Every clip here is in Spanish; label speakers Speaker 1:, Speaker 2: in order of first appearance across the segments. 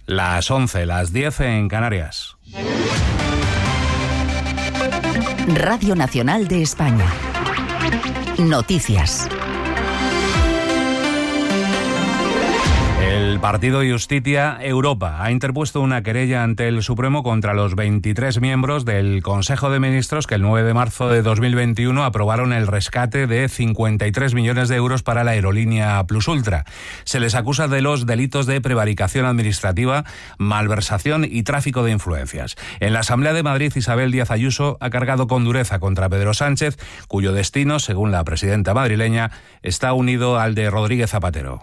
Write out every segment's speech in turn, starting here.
Speaker 1: Las 11, las 10 en Canarias.
Speaker 2: Radio Nacional de España. Noticias.
Speaker 1: El partido Justitia Europa ha interpuesto una querella ante el Supremo contra los 23 miembros del Consejo de Ministros que el 9 de marzo de 2021 aprobaron el rescate de 53 millones de euros para la aerolínea Plus Ultra. Se les acusa de los delitos de prevaricación administrativa, malversación y tráfico de influencias. En la Asamblea de Madrid, Isabel Díaz Ayuso ha cargado con dureza contra Pedro Sánchez, cuyo destino, según la presidenta madrileña, está unido al de Rodríguez Zapatero.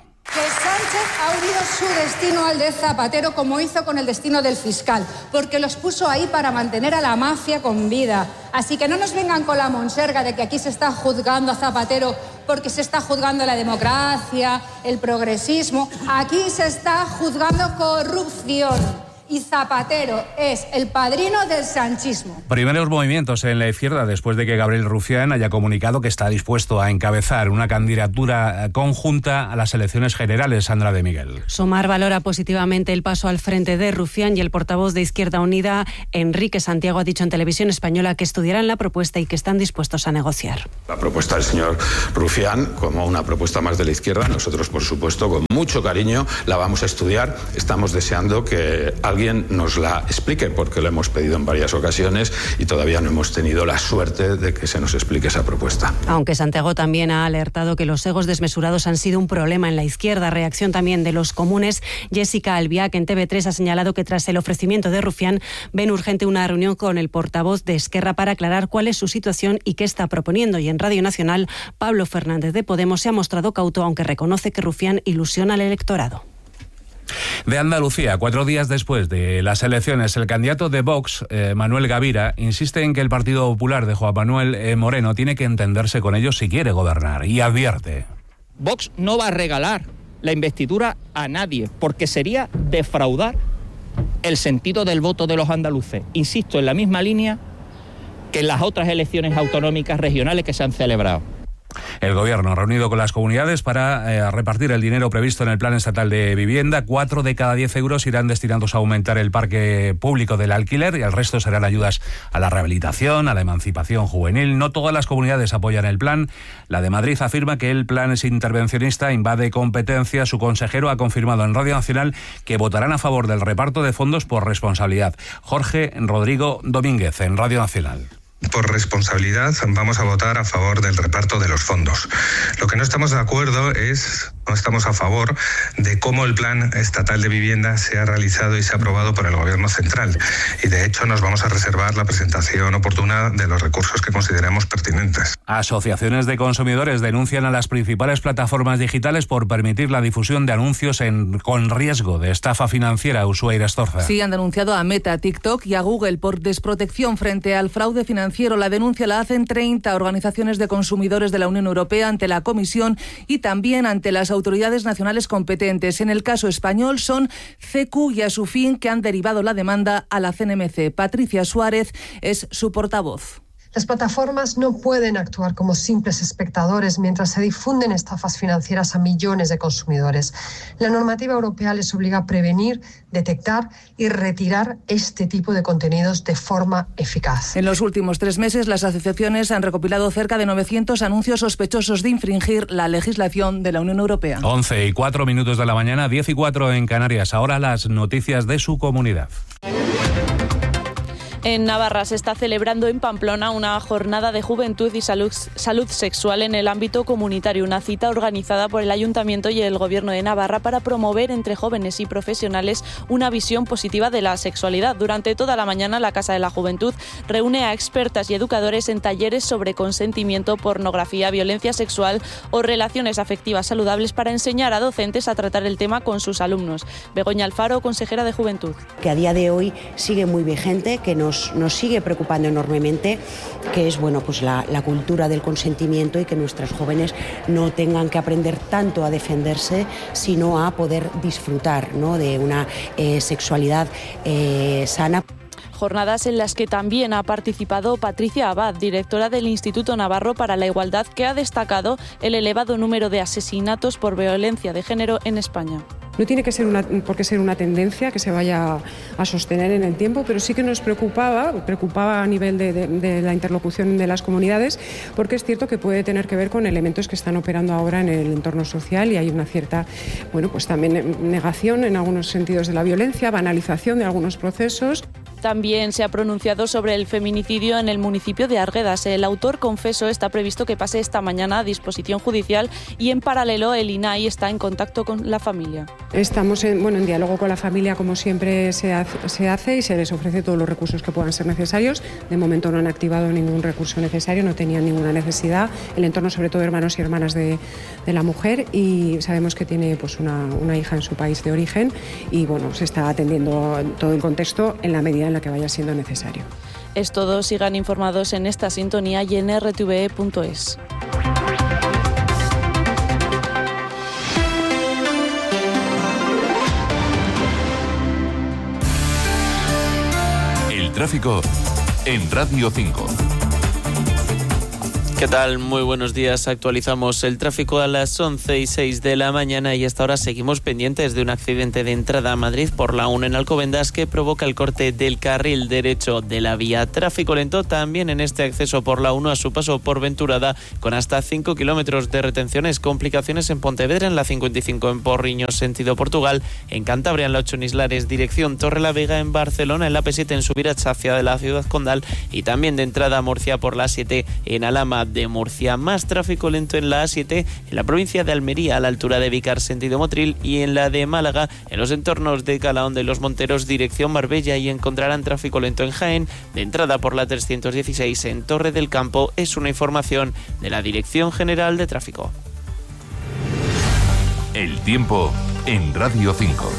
Speaker 3: Ha unido su destino al de Zapatero, como hizo con el destino del fiscal, porque los puso ahí para mantener a la mafia con vida. Así que no nos vengan con la monserga de que aquí se está juzgando a Zapatero porque se está juzgando la democracia, el progresismo. Aquí se está juzgando corrupción. Y Zapatero es el padrino del sanchismo.
Speaker 1: Primeros movimientos en la izquierda después de que Gabriel Rufián haya comunicado que está dispuesto a encabezar una candidatura conjunta a las elecciones generales. Sandra de Miguel.
Speaker 4: Sumar valora positivamente el paso al frente de Rufián y el portavoz de Izquierda Unida, Enrique Santiago, ha dicho en Televisión Española que estudiarán la propuesta y que están dispuestos a negociar.
Speaker 5: La propuesta del señor Rufián, como una propuesta más de la izquierda, nosotros, por supuesto, con mucho cariño la vamos a estudiar. Estamos deseando que alguien nos la explique, porque lo hemos pedido en varias ocasiones y todavía no hemos tenido la suerte de que se nos explique esa propuesta.
Speaker 4: Aunque Santiago también ha alertado que los egos desmesurados han sido un problema en la izquierda. Reacción también de los comunes. Jessica Albiac en TV3 ha señalado que tras el ofrecimiento de Rufián ven urgente una reunión con el portavoz de Esquerra para aclarar cuál es su situación y qué está proponiendo. Y en Radio Nacional, Pablo Fernández de Podemos se ha mostrado cauto, aunque reconoce que Rufián ilusiona al electorado.
Speaker 1: De Andalucía, 4 días después de las elecciones, el candidato de Vox, Manuel Gavira, insiste en que el Partido Popular de Juan Manuel Moreno tiene que entenderse con ellos si quiere gobernar, y advierte:
Speaker 6: Vox no va a regalar la investidura a nadie, porque sería defraudar el sentido del voto de los andaluces. Insisto, en la misma línea que en las otras elecciones autonómicas regionales que se han celebrado.
Speaker 1: El Gobierno reunido con las comunidades para repartir el dinero previsto en el Plan Estatal de Vivienda. 4 de cada 10 euros irán destinados a aumentar el parque público del alquiler y el resto serán ayudas a la rehabilitación, a la emancipación juvenil. No todas las comunidades apoyan el plan. La de Madrid afirma que el plan es intervencionista, invade competencias. Su consejero ha confirmado en Radio Nacional que votarán a favor del reparto de fondos por responsabilidad. Jorge Rodrigo Domínguez en Radio Nacional.
Speaker 7: Por responsabilidad vamos a votar a favor del reparto de los fondos. Lo que no estamos de acuerdo no estamos a favor de cómo el Plan Estatal de Vivienda se ha realizado y se ha aprobado por el Gobierno Central. Y de hecho nos vamos a reservar la presentación oportuna de los recursos que consideremos pertinentes.
Speaker 1: Asociaciones de consumidores denuncian a las principales plataformas digitales por permitir la difusión de anuncios con riesgo de estafa financiera. Ushuaira Estorza.
Speaker 8: Sí, han denunciado a Meta, TikTok y a Google por desprotección frente al fraude financiero. La denuncia la hacen 30 organizaciones de consumidores de la Unión Europea ante la Comisión y también ante las autoridades nacionales competentes. En el caso español son CECU y Asufin, que han derivado la demanda a la CNMC. Patricia Suárez es su portavoz.
Speaker 9: Las plataformas no pueden actuar como simples espectadores mientras se difunden estafas financieras a millones de consumidores. La normativa europea les obliga a prevenir, detectar y retirar este tipo de contenidos de forma eficaz.
Speaker 8: En los últimos 3 meses, las asociaciones han recopilado cerca de 900 anuncios sospechosos de infringir la legislación de la Unión Europea.
Speaker 1: 11:04 de la mañana, 10:04 en Canarias. Ahora las noticias de su comunidad.
Speaker 10: En Navarra se está celebrando en Pamplona una jornada de juventud y salud sexual en el ámbito comunitario, una cita organizada por el Ayuntamiento y el Gobierno de Navarra para promover entre jóvenes y profesionales una visión positiva de la sexualidad. Durante toda la mañana, la Casa de la Juventud reúne a expertas y educadores en talleres sobre consentimiento, pornografía, violencia sexual o relaciones afectivas saludables para enseñar a docentes a tratar el tema con sus alumnos. Begoña Alfaro, consejera de Juventud.
Speaker 11: Que a día de hoy sigue muy vigente, que nos sigue preocupando enormemente, que es pues la cultura del consentimiento y que nuestros jóvenes no tengan que aprender tanto a defenderse, sino a poder disfrutar, ¿no?, de una sexualidad sana.
Speaker 10: Jornadas en las que también ha participado Patricia Abad, directora del Instituto Navarro para la Igualdad, que ha destacado el elevado número de asesinatos por violencia de género en España.
Speaker 12: No tiene que ser por qué ser una tendencia que se vaya a sostener en el tiempo, pero sí que nos preocupaba a nivel de la interlocución de las comunidades, porque es cierto que puede tener que ver con elementos que están operando ahora en el entorno social y hay una cierta, pues también negación en algunos sentidos de la violencia, banalización de algunos procesos.
Speaker 10: También se ha pronunciado sobre el feminicidio en el municipio de Arguedas. El autor confeso está previsto que pase esta mañana a disposición judicial y en paralelo el INAI está en contacto con la familia.
Speaker 12: Estamos en diálogo con la familia como siempre se hace y se les ofrece todos los recursos que puedan ser necesarios. De momento no han activado ningún recurso necesario, no tenían ninguna necesidad. El entorno, sobre todo hermanos y hermanas de la mujer, y sabemos que tiene pues una hija en su país de origen y se está atendiendo todo el contexto en la medida en la que vaya siendo necesario.
Speaker 10: Es todo, sigan informados en esta sintonía y en rtve.es.
Speaker 13: El tráfico en Radio 5.
Speaker 14: ¿Qué tal? Muy buenos días. Actualizamos el tráfico a las 11:06 de la mañana y hasta ahora seguimos pendientes de un accidente de entrada a Madrid por la 1 en Alcobendas que provoca el corte del carril derecho de la vía. Tráfico lento también en este acceso por la 1 a su paso por Venturada con hasta 5 kilómetros de retenciones. Complicaciones en Pontevedra en la 55 en Porriños sentido Portugal, en Cantabria en la 8 en Islares dirección Torrelavega, en Barcelona en la P7 en Subirats hacia de la ciudad condal y también de entrada a Murcia por la 7 en Alhama de Murcia. Más tráfico lento en la A7 en la provincia de Almería a la altura de Vícar sentido Motril y en la de Málaga en los entornos de Calahón de los Monteros dirección Marbella, y encontrarán tráfico lento en Jaén de entrada por la 316 en Torre del Campo. Es una información de la Dirección General de Tráfico.
Speaker 13: El tiempo en Radio 5.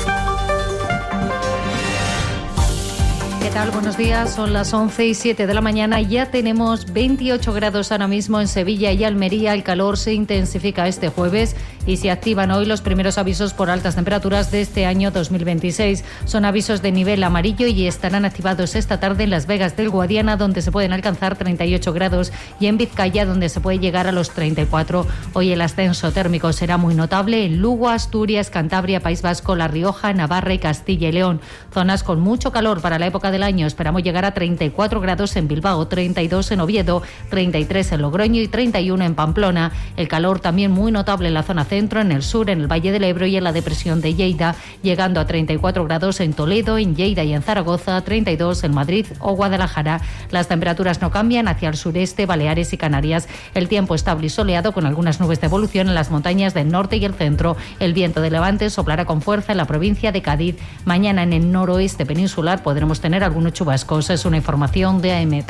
Speaker 15: ¿Qué tal? Buenos días, son las 11:07 de la mañana, ya tenemos 28 grados ahora mismo en Sevilla y Almería. El calor se intensifica este jueves y se activan hoy los primeros avisos por altas temperaturas de este año 2026. Son avisos de nivel amarillo y estarán activados esta tarde en Las Vegas del Guadiana, donde se pueden alcanzar 38 grados, y en Vizcaya, donde se puede llegar a los 34. Hoy el ascenso térmico será muy notable en Lugo, Asturias, Cantabria, País Vasco, La Rioja, Navarra y Castilla y León. Zonas con mucho calor para la época del año. Esperamos llegar a 34 grados en Bilbao, 32 en Oviedo, 33 en Logroño y 31 en Pamplona. El calor también muy notable en la zona centro, en el sur, en el Valle del Ebro y en la depresión de Lleida, llegando a 34 grados en Toledo, en Lleida y en Zaragoza, 32 en Madrid o Guadalajara. Las temperaturas no cambian hacia el sureste, Baleares y Canarias. El tiempo estable y soleado con algunas nubes de evolución en las montañas del norte y el centro. El viento de levante soplará con fuerza en la provincia de Cádiz. Mañana en el noroeste peninsular podremos tener algunos chubascos. Es una información de AEMET.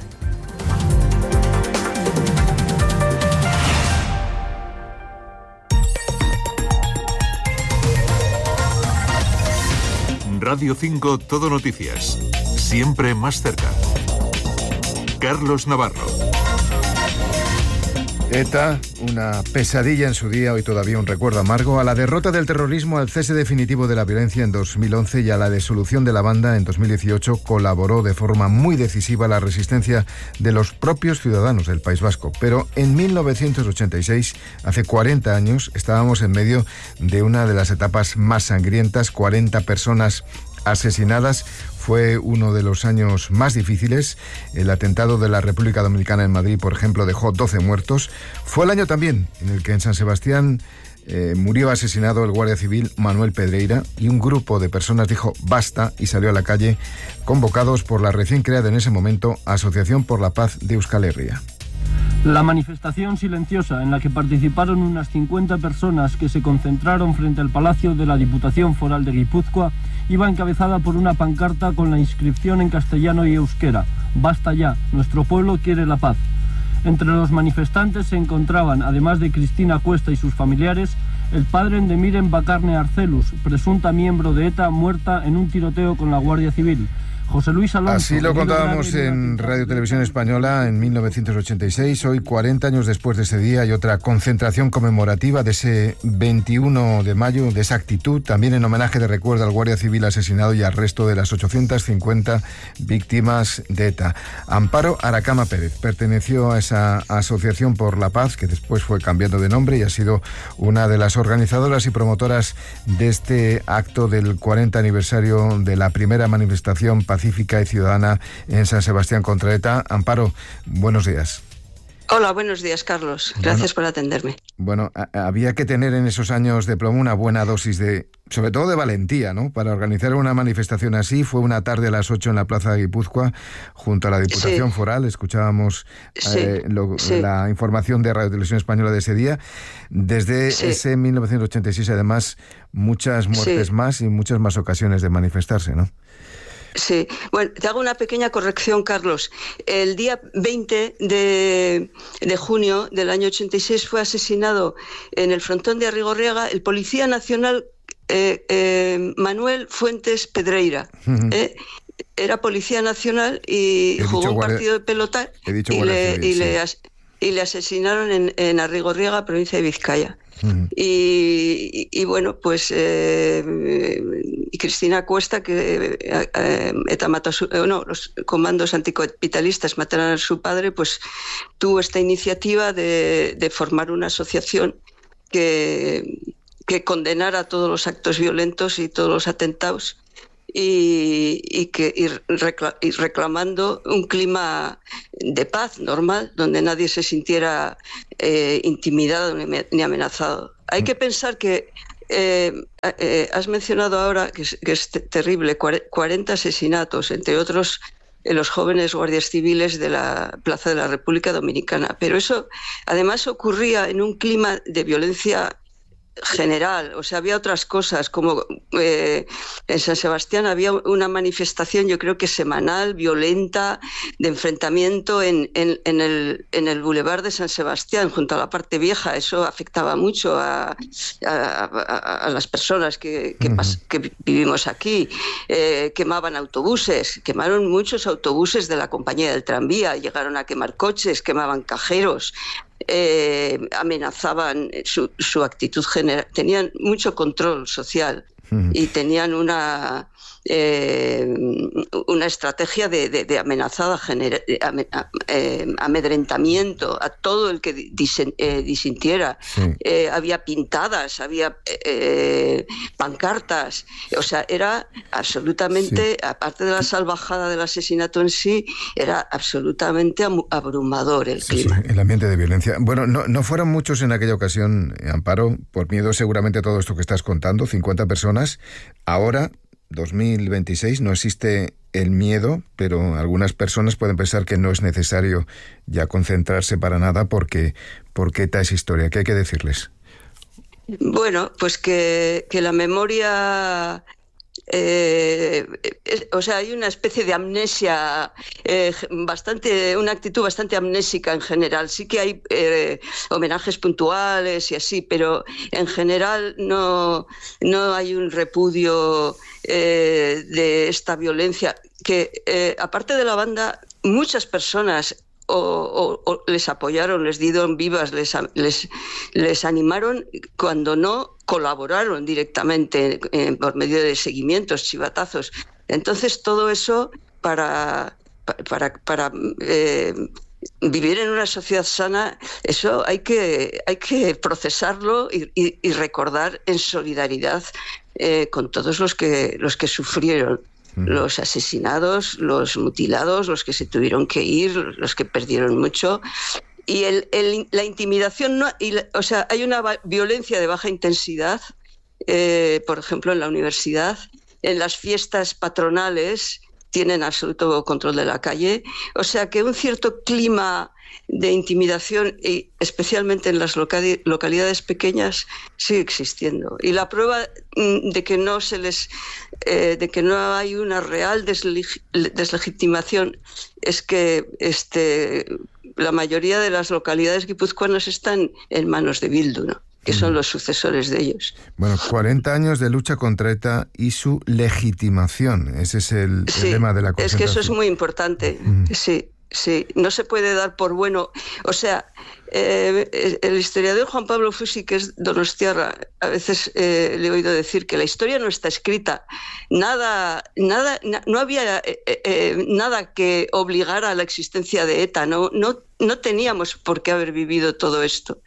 Speaker 13: Radio 5 Todo Noticias. Siempre más cerca. Carlos Navarro.
Speaker 16: ETA, una pesadilla en su día, hoy todavía un recuerdo amargo. A la derrota del terrorismo, al cese definitivo de la violencia en 2011 y a la disolución de la banda en 2018, colaboró de forma muy decisiva la resistencia de los propios ciudadanos del País Vasco. Pero en 1986, hace 40 años, estábamos en medio de una de las etapas más sangrientas, 40 personas asesinadas. Fue uno de los años más difíciles. El atentado de la República Dominicana en Madrid, por ejemplo, dejó 12 muertos. Fue el año también en el que en San Sebastián murió asesinado el guardia civil Manuel Pedreira, y un grupo de personas dijo basta y salió a la calle, convocados por la recién creada en ese momento Asociación por la Paz de Euskal Herria.
Speaker 17: La manifestación silenciosa en la que participaron unas 50 personas que se concentraron frente al Palacio de la Diputación Foral de Guipúzcoa iba encabezada por una pancarta con la inscripción en castellano y euskera: «Basta ya, nuestro pueblo quiere la paz». Entre los manifestantes se encontraban, además de Cristina Cuesta y sus familiares, el padre de Miren Bacarne Arcelus, presunta miembro de ETA muerta en un tiroteo con la Guardia Civil. José Luis Alonso.
Speaker 16: Así lo contábamos en Radio Televisión Española en 1986. Hoy, 40 años después de ese día, hay otra concentración conmemorativa de ese 21 de mayo, de esa actitud, también en homenaje de recuerdo al guardia civil asesinado y al resto de las 850 víctimas de ETA. Amparo Aracama Pérez perteneció a esa Asociación por la Paz, que después fue cambiando de nombre, y ha sido una de las organizadoras y promotoras de este acto del 40 aniversario de la primera manifestación pacífica y ciudadana en San Sebastián contra ETA. Amparo, buenos días.
Speaker 18: Hola, buenos días, Carlos. Gracias por atenderme.
Speaker 16: Bueno, había que tener en esos años de plomo una buena dosis de, sobre todo de valentía, ¿no? Para organizar una manifestación así. Fue una tarde a las 8 en la Plaza de Guipúzcoa, junto a la Diputación Foral. Escuchábamos la información de Radio Televisión Española de ese día. Desde ese 1986, además, muchas muertes más y muchas más ocasiones de manifestarse, ¿no?
Speaker 18: Sí, bueno, te hago una pequeña corrección, Carlos. El día 20 de junio del año 86 fue asesinado en el frontón de Arrigorriaga el Policía Nacional Manuel Fuentes Pedreira. Era Policía Nacional y jugó un partido de pelota y le asesinaron en Arrigorriaga, provincia de Vizcaya. Y bueno, pues Cristina Cuesta, que ETA mató los comandos anticapitalistas mataron a su padre, pues tuvo esta iniciativa de formar una asociación que condenara todos los actos violentos y todos los atentados y reclamando un clima de paz normal, donde nadie se sintiera intimidado ni amenazado. Hay que pensar que has mencionado ahora que es terrible, 40 asesinatos, entre otros los jóvenes guardias civiles de la Plaza de la República Dominicana. Pero eso además ocurría en un clima de violencia general, o sea, había otras cosas, como en San Sebastián había una manifestación, yo creo que semanal, violenta, de enfrentamiento en el Boulevard de San Sebastián, junto a la parte vieja. Eso afectaba mucho a las personas que vivimos aquí. Quemaban autobuses, quemaron muchos autobuses de la compañía del tranvía, llegaron a quemar coches, quemaban cajeros. Amenazaban su actitud general, tenían mucho control social y tenían una estrategia de amenazada amedrentamiento a todo el que disintiera. Había pintadas, había pancartas, o sea, era absolutamente, aparte de la salvajada del asesinato en sí, era absolutamente abrumador el clima.
Speaker 16: El ambiente de violencia. Bueno, no fueron muchos en aquella ocasión, Amparo, por miedo seguramente a todo esto que estás contando, 50 personas. Ahora, 2026, no existe el miedo, pero algunas personas pueden pensar que no es necesario ya concentrarse para nada porque ETA es historia. ¿Qué hay que decirles?
Speaker 18: Bueno, pues que la memoria... o sea, hay una especie de amnesia, una actitud bastante amnésica en general. Sí que hay homenajes puntuales y así, pero en general no hay un repudio de esta violencia que, aparte de la banda, muchas personas o les apoyaron, les dieron vivas, les animaron, cuando no colaboraron directamente por medio de seguimientos, chivatazos. Entonces todo eso para vivir en una sociedad sana, eso hay que procesarlo y recordar en solidaridad con todos los que sufrieron. Los asesinados, los mutilados, los que se tuvieron que ir, los que perdieron mucho. Y la intimidación, o sea, hay una violencia de baja intensidad, por ejemplo, en la universidad, en las fiestas patronales tienen absoluto control de la calle. O sea que un cierto clima de intimidación, y especialmente en las localidades pequeñas, sigue existiendo. Y la prueba de que no hay una real deslegitimación es que la mayoría de las localidades guipuzcoanas están en manos de Bildu, ¿no? que son los sucesores de ellos.
Speaker 16: Bueno, 40 años de lucha contra ETA y su legitimación. Ese es el lema de la concentración.
Speaker 18: Es que eso es muy importante. Sí, no se puede dar por bueno. O sea, el historiador Juan Pablo Fusi, que es donostiarra, a veces le he oído decir que la historia no está escrita. No había nada que obligara a la existencia de ETA. No teníamos por qué haber vivido todo esto.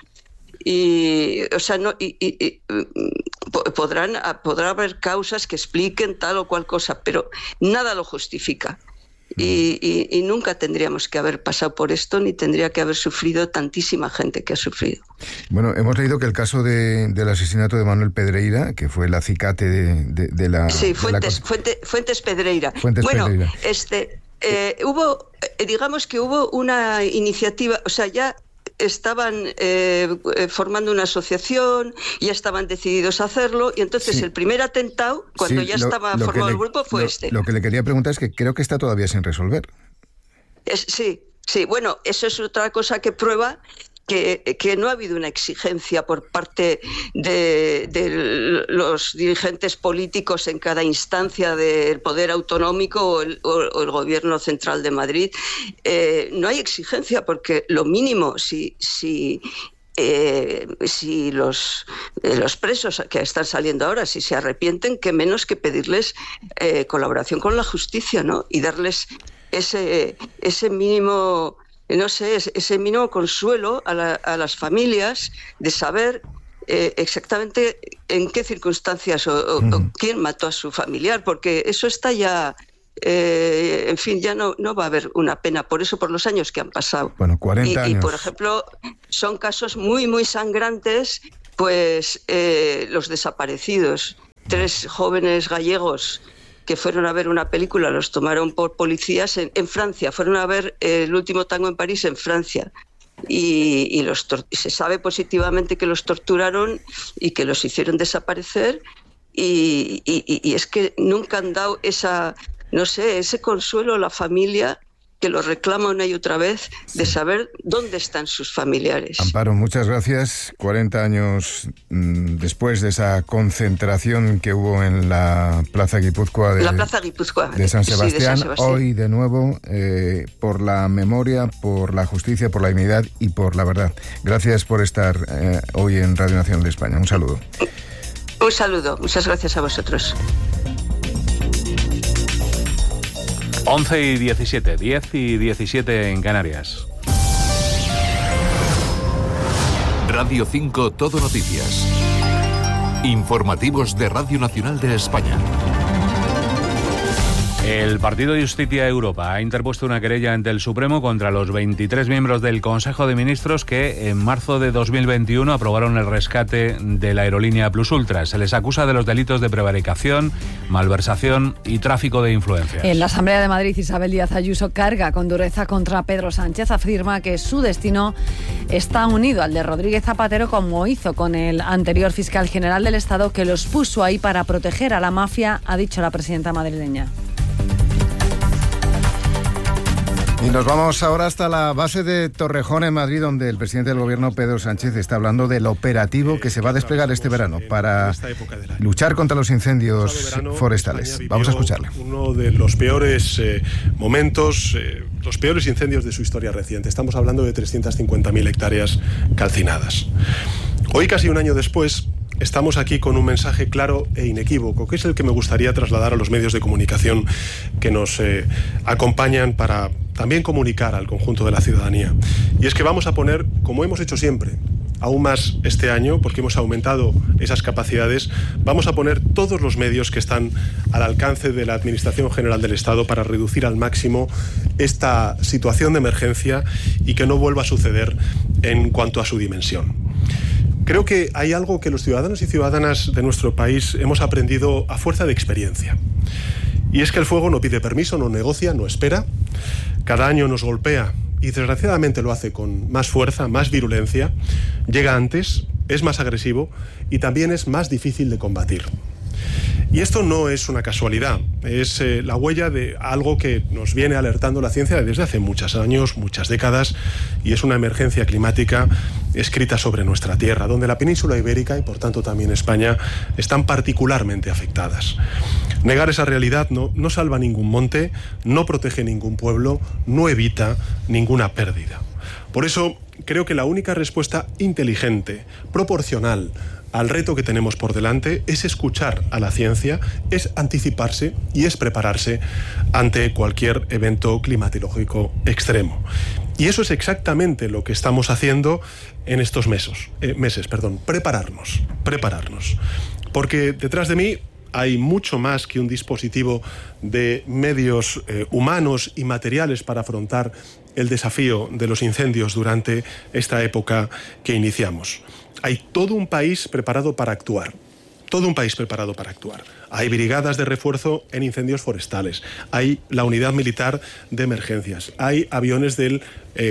Speaker 18: Podrá haber causas que expliquen tal o cual cosa, pero nada lo justifica. Y nunca tendríamos que haber pasado por esto, ni tendría que haber sufrido tantísima gente que ha sufrido.
Speaker 16: Bueno, hemos leído que el caso del asesinato de Manuel Pedreira, que fue el acicate de la...
Speaker 18: Sí, Fuentes Pedreira. Pedreira. Hubo una iniciativa, o sea, ya estaban formando una asociación, ya estaban decididos a hacerlo, y entonces el primer atentado, cuando ya estaba formado el grupo, fue este.
Speaker 16: Lo que le quería preguntar es que creo que está todavía sin resolver.
Speaker 18: Sí, bueno, eso es otra cosa que prueba que no ha habido una exigencia por parte de los dirigentes políticos en cada instancia del poder autonómico o el gobierno central de Madrid. No hay exigencia porque lo mínimo, si los presos que están saliendo ahora, si se arrepienten, que menos que pedirles colaboración con la justicia, ¿no? Y darles ese mínimo... No sé, ese mínimo consuelo a las familias de saber exactamente en qué circunstancias o quién mató a su familiar, porque eso está ya, en fin, ya no va a haber una pena por eso, por los años que han pasado.
Speaker 16: Bueno, 40 años.
Speaker 18: Y, por ejemplo, son casos muy, muy sangrantes, pues los desaparecidos. 3 jóvenes gallegos que fueron a ver una película, los tomaron por policías en Francia, fueron a ver El último tango en París en Francia, y se sabe positivamente que los torturaron y que los hicieron desaparecer, y es que nunca han dado ese consuelo a la familia que lo reclama una y otra vez, de saber dónde están sus familiares.
Speaker 16: Amparo, muchas gracias. 40 años después de esa concentración que hubo en la Plaza Guipúzcoa de San Sebastián, hoy de nuevo por la memoria, por la justicia, por la dignidad y por la verdad. Gracias por estar hoy en Radio Nacional de España. Un saludo.
Speaker 18: Un saludo. Muchas gracias a vosotros.
Speaker 1: 11:17, 10:17 en Canarias.
Speaker 13: Radio 5 Todo Noticias. Informativos de Radio Nacional de España.
Speaker 1: El Partido Justicia Europa ha interpuesto una querella ante el Supremo contra los 23 miembros del Consejo de Ministros que en marzo de 2021 aprobaron el rescate de la aerolínea Plus Ultra. Se les acusa de los delitos de prevaricación, malversación y tráfico de influencias.
Speaker 19: En la Asamblea de Madrid, Isabel Díaz Ayuso carga con dureza contra Pedro Sánchez. Afirma que su destino está unido al de Rodríguez Zapatero, como hizo con el anterior fiscal general del Estado, que los puso ahí para proteger a la mafia, ha dicho la presidenta madrileña.
Speaker 16: Y nos vamos ahora hasta la base de Torrejón, en Madrid, donde el presidente del Gobierno, Pedro Sánchez, está hablando del operativo que se va a desplegar este verano para luchar contra los incendios forestales. Vamos a escucharle.
Speaker 20: Uno de los peores momentos, los peores incendios de su historia reciente. Estamos hablando de 350.000 hectáreas calcinadas. Hoy, casi un año después, estamos aquí con un mensaje claro e inequívoco, que es el que me gustaría trasladar a los medios de comunicación que nos acompañan para también comunicar al conjunto de la ciudadanía. Y es que vamos a poner, como hemos hecho siempre, aún más este año, porque hemos aumentado esas capacidades, vamos a poner todos los medios que están al alcance de la Administración General del Estado para reducir al máximo esta situación de emergencia y que no vuelva a suceder en cuanto a su dimensión. Creo que hay algo que los ciudadanos y ciudadanas de nuestro país hemos aprendido a fuerza de experiencia. Y es que el fuego no pide permiso, no negocia, no espera. Cada año nos golpea y desgraciadamente lo hace con más fuerza, más virulencia. Llega antes, es más agresivo y también es más difícil de combatir. Y esto no es una casualidad, es la huella de algo que nos viene alertando la ciencia desde hace muchos años, muchas décadas, y es una emergencia climática escrita sobre nuestra tierra, donde la península ibérica y por tanto también España están particularmente afectadas. Negar esa realidad no salva ningún monte, no protege ningún pueblo, no evita ninguna pérdida. Por eso creo que la única respuesta inteligente, proporcional al reto que tenemos por delante es escuchar a la ciencia, es anticiparse y es prepararse ante cualquier evento climatológico extremo. Y eso es exactamente lo que estamos haciendo en estos meses, prepararnos. Porque detrás de mí hay mucho más que un dispositivo de medios humanos y materiales para afrontar el desafío de los incendios durante esta época que iniciamos. Hay todo un país preparado para actuar. Hay brigadas de refuerzo en incendios forestales, hay la unidad militar de emergencias, hay aviones del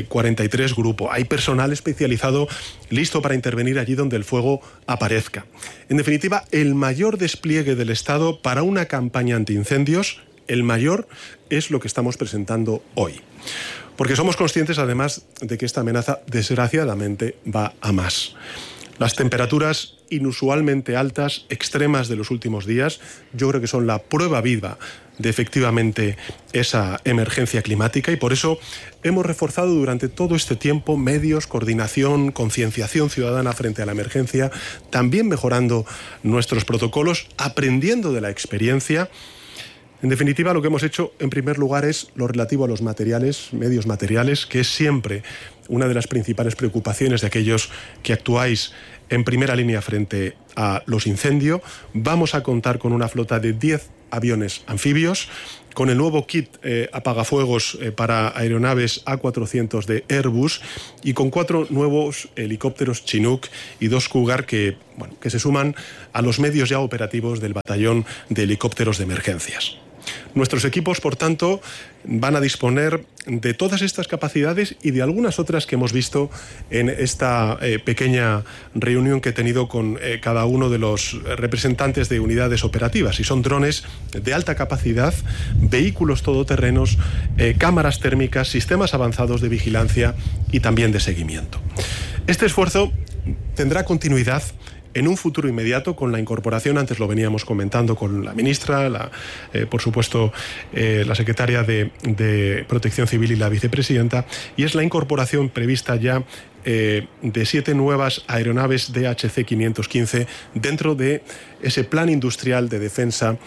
Speaker 20: 43 Grupo, hay personal especializado listo para intervenir allí donde el fuego aparezca. En definitiva, el mayor despliegue del Estado para una campaña antiincendios, el mayor, es lo que estamos presentando hoy. Porque somos conscientes, además, de que esta amenaza, desgraciadamente, va a más. Las temperaturas inusualmente altas, extremas de los últimos días, yo creo que son la prueba viva de efectivamente esa emergencia climática, y por eso hemos reforzado durante todo este tiempo medios, coordinación, concienciación ciudadana frente a la emergencia, también mejorando nuestros protocolos, aprendiendo de la experiencia. En definitiva, lo que hemos hecho, en primer lugar, es lo relativo a los materiales, medios materiales, que es siempre una de las principales preocupaciones de aquellos que actuáis en primera línea frente a los incendios. Vamos a contar con una flota de 10 aviones anfibios, con el nuevo kit apagafuegos para aeronaves A400 de Airbus y con 4 nuevos helicópteros Chinook y 2 Cougar que se suman a los medios ya operativos del batallón de helicópteros de emergencias. Nuestros equipos, por tanto, van a disponer de todas estas capacidades y de algunas otras que hemos visto en esta pequeña reunión que he tenido con cada uno de los representantes de unidades operativas. Y son drones de alta capacidad, vehículos todoterrenos, cámaras térmicas, sistemas avanzados de vigilancia y también de seguimiento. Este esfuerzo tendrá continuidad en un futuro inmediato con la incorporación, antes lo veníamos comentando con la ministra, por supuesto la secretaria de Protección Civil y la vicepresidenta, y es la incorporación prevista ya de 7 nuevas aeronaves DHC-515 dentro de ese plan industrial de defensa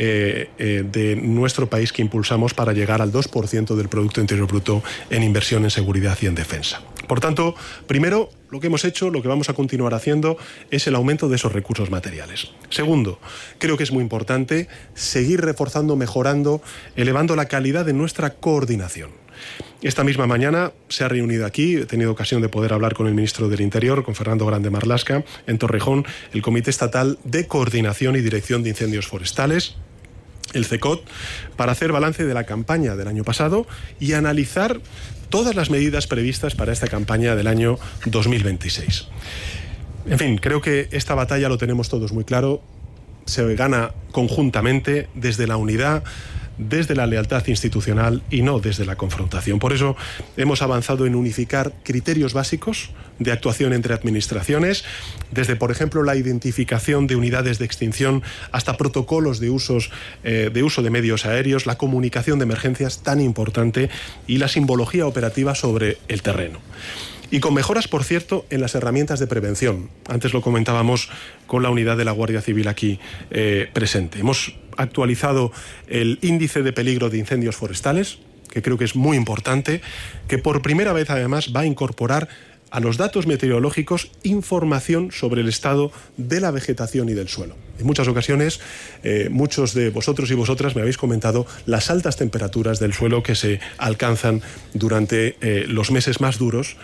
Speaker 20: de nuestro país que impulsamos para llegar al 2% del Producto Interior Bruto en inversión en seguridad y en defensa. Por tanto, primero, lo que hemos hecho, lo que vamos a continuar haciendo, es el aumento de esos recursos materiales. Segundo, creo que es muy importante seguir reforzando, mejorando, elevando la calidad de nuestra coordinación. Esta misma mañana se ha reunido aquí, he tenido ocasión de poder hablar con el ministro del Interior, con Fernando Grande Marlaska, en Torrejón, el Comité Estatal de Coordinación y Dirección de Incendios Forestales, el CECOT, para hacer balance de la campaña del año pasado y analizar todas las medidas previstas para esta campaña del año 2026. En fin, creo que esta batalla lo tenemos todos muy claro, se gana conjuntamente desde la unidad, desde la lealtad institucional y no desde la confrontación. Por eso hemos avanzado en unificar criterios básicos de actuación entre administraciones, desde, por ejemplo, la identificación de unidades de extinción hasta protocolos de uso de medios aéreos, la comunicación de emergencias tan importante y la simbología operativa sobre el terreno. Y con mejoras, por cierto, en las herramientas de prevención. Antes lo comentábamos con la unidad de la Guardia Civil aquí presente. Hemos actualizado el índice de peligro de incendios forestales, que creo que es muy importante, que por primera vez además va a incorporar a los datos meteorológicos información sobre el estado de la vegetación y del suelo. En muchas ocasiones, muchos de vosotros y vosotras me habéis comentado las altas temperaturas del suelo que se alcanzan durante los meses más duros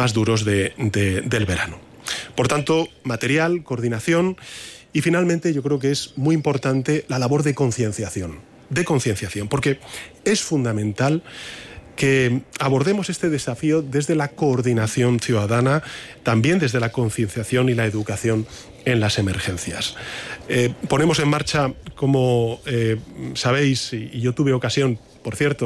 Speaker 20: del verano. Por tanto, material, coordinación y finalmente yo creo que es muy importante la labor de concienciación, porque es fundamental que abordemos este desafío desde la coordinación ciudadana, también desde la concienciación y la educación en las emergencias. Ponemos en marcha, como sabéis, y yo tuve ocasión, por cierto,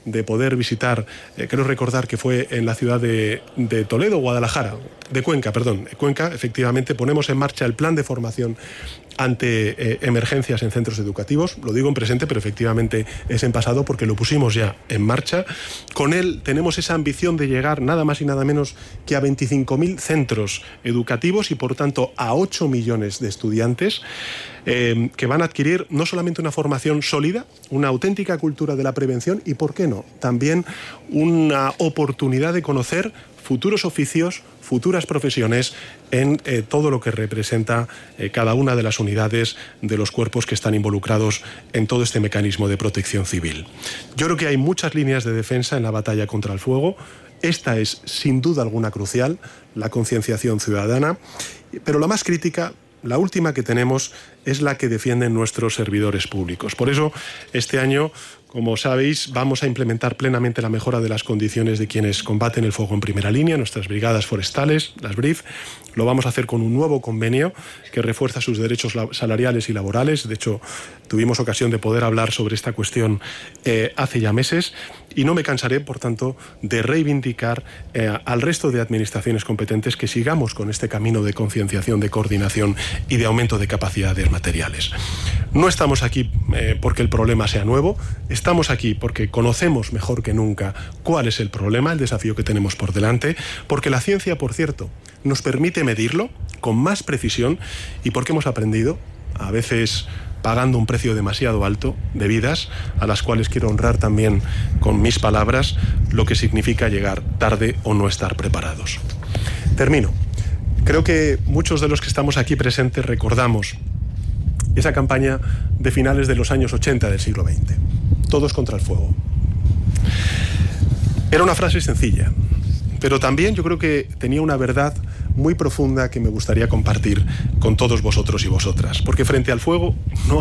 Speaker 20: de poder visitar, creo recordar que fue en la ciudad de Toledo, Guadalajara, de Cuenca, efectivamente ponemos en marcha el plan de formación ante emergencias en centros educativos. Lo digo en presente, pero efectivamente es en pasado porque lo pusimos ya en marcha. Con él tenemos esa ambición de llegar nada más y nada menos que a 25.000 centros educativos y por tanto a 8 millones de estudiantes que van a adquirir no solamente una formación sólida, una auténtica cultura de la prevención y, ¿por qué no?, también una oportunidad de conocer futuros oficios, futuras profesiones en todo lo que representa cada una de las unidades de los cuerpos que están involucrados en todo este mecanismo de protección civil. Yo creo que hay muchas líneas de defensa en la batalla contra el fuego. Esta es, sin duda alguna, crucial, la concienciación ciudadana, pero la más crítica, la última que tenemos, es la que defienden nuestros servidores públicos. Por eso, este año, como sabéis, vamos a implementar plenamente la mejora de las condiciones de quienes combaten el fuego en primera línea, nuestras brigadas forestales, las BRIF. Lo vamos a hacer con un nuevo convenio que refuerza sus derechos salariales y laborales. De hecho, tuvimos ocasión de poder hablar sobre esta cuestión hace ya meses. Y no me cansaré, por tanto, de reivindicar al resto de administraciones competentes que sigamos con este camino de concienciación, de coordinación y de aumento de capacidades materiales. No estamos aquí porque el problema sea nuevo, estamos aquí porque conocemos mejor que nunca cuál es el problema, el desafío que tenemos por delante, porque la ciencia, por cierto, nos permite medirlo con más precisión y porque hemos aprendido, a veces pagando un precio demasiado alto de vidas, a las cuales quiero honrar también con mis palabras lo que significa llegar tarde o no estar preparados. Termino. Creo que muchos de los que estamos aquí presentes recordamos esa campaña de finales de los años 80 del siglo XX. Todos contra el fuego. Era una frase sencilla, pero también yo creo que tenía una verdad muy profunda que me gustaría compartir con todos vosotros y vosotras, porque frente al fuego no